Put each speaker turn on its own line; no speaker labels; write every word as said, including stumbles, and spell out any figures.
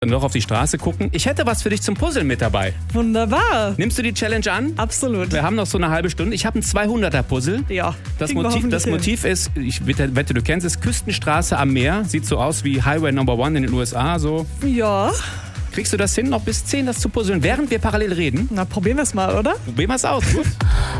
noch auf die Straße gucken. Ich hätte was für dich zum Puzzeln mit dabei.
Wunderbar.
Nimmst du die Challenge an?
Absolut.
Wir haben noch so eine halbe Stunde. Ich habe ein zweihunderter-Puzzle.
Ja.
Das Motiv, das Motiv ist, ich wette, wette, du kennst es, Küstenstraße am Meer. Sieht so aus wie Highway Number One in den U S A. So.
Ja.
Kriegst du das hin, noch bis zehn das zu puzzeln, während wir parallel reden?
Na, probieren wir es mal, oder?
Probieren wir es aus. Gut.